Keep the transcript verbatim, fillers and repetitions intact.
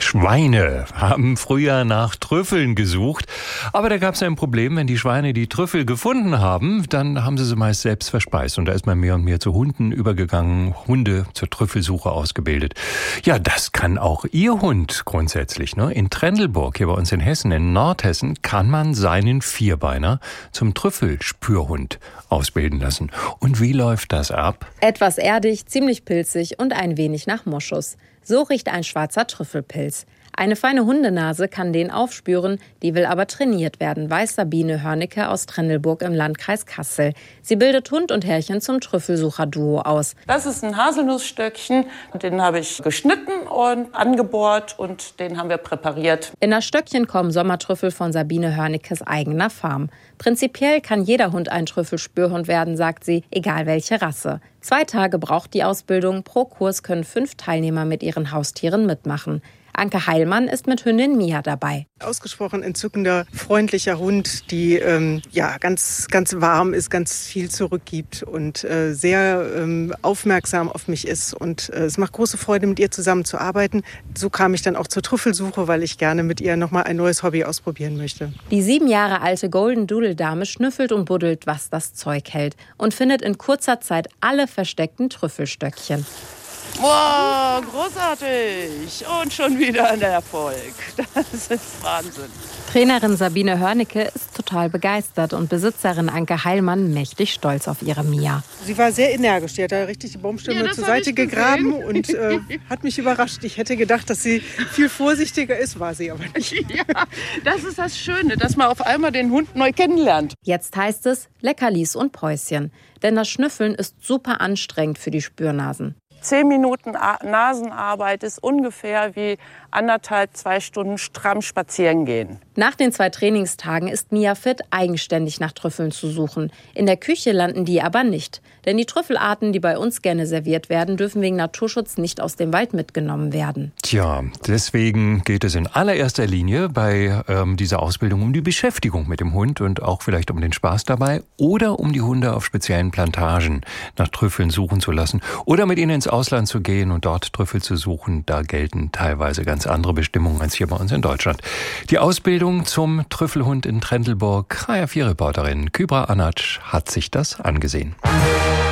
Schweine haben früher nach Trüffeln gesucht, aber da gab es ein Problem, wenn die Schweine die Trüffel gefunden haben, dann haben sie sie meist selbst verspeist und da ist man mehr und mehr zu Hunden übergegangen, Hunde zur Trüffelsuche ausgebildet. Ja, das kann auch Ihr Hund grundsätzlich. Ne? In Trendelburg, hier bei uns in Hessen, in Nordhessen, kann man seinen Vierbeiner zum Trüffelspürhund ausbilden lassen. Und wie läuft das ab? Etwas erdig, ziemlich pilzig und ein wenig nach Moschus. So riecht ein schwarzer Trüffelpilz. Eine feine Hundenase kann den aufspüren, die will aber trainiert werden, weiß Sabine Hörnicke aus Trendelburg im Landkreis Kassel. Sie bildet Hund und Herrchen zum Trüffelsucher-Duo aus. Das ist ein Haselnussstöckchen, den habe ich geschnitten und angebohrt und den haben wir präpariert. In das Stöckchen kommen Sommertrüffel von Sabine Hörnickes eigener Farm. Prinzipiell kann jeder Hund ein Trüffelspürhund werden, sagt sie, egal welche Rasse. Zwei Tage braucht die Ausbildung, pro Kurs können fünf Teilnehmer mit ihren Haustieren mitmachen. Anke Heilmann ist mit Hündin Mia dabei. Ausgesprochen entzückender, freundlicher Hund, die ähm, ja ganz, ganz warm ist, ganz viel zurückgibt und äh, sehr ähm, aufmerksam auf mich ist. Und äh, es macht große Freude, mit ihr zusammenzuarbeiten. So kam ich dann auch zur Trüffelsuche, weil ich gerne mit ihr nochmal ein neues Hobby ausprobieren möchte. Die sieben Jahre alte Golden Doodle Dame schnüffelt und buddelt, was das Zeug hält und findet in kurzer Zeit alle versteckten Trüffelstöckchen. Wow, großartig! Und schon wieder ein Erfolg. Das ist Wahnsinn. Trainerin Sabine Hörnicke ist total begeistert und Besitzerin Anke Heilmann mächtig stolz auf ihre Mia. Sie war sehr energisch. Die hat da richtig die Baumstämme ja, zur Seite gegraben und äh, hat mich überrascht. Ich hätte gedacht, dass sie viel vorsichtiger ist, war sie aber nicht. Ja, das ist das Schöne, dass man auf einmal den Hund neu kennenlernt. Jetzt heißt es Leckerlis und Päuschen. Denn das Schnüffeln ist super anstrengend für die Spürnasen. Zehn Minuten Nasenarbeit ist ungefähr wie anderthalb, zwei Stunden stramm spazieren gehen. Nach den zwei Trainingstagen ist Mia fit, eigenständig nach Trüffeln zu suchen. In der Küche landen die aber nicht. Denn die Trüffelarten, die bei uns gerne serviert werden, dürfen wegen Naturschutz nicht aus dem Wald mitgenommen werden. Tja, deswegen geht es in allererster Linie bei ähm, dieser Ausbildung um die Beschäftigung mit dem Hund und auch vielleicht um den Spaß dabei oder um die Hunde auf speziellen Plantagen nach Trüffeln suchen zu lassen oder mit ihnen ins Ausland zu gehen und dort Trüffel zu suchen. Da gelten teilweise ganz andere Bestimmungen als hier bei uns in Deutschland. Die Ausbildung zum Trüffelhund in Trendelburg, H R vier Reporterin Kybra Anatsch hat sich das angesehen.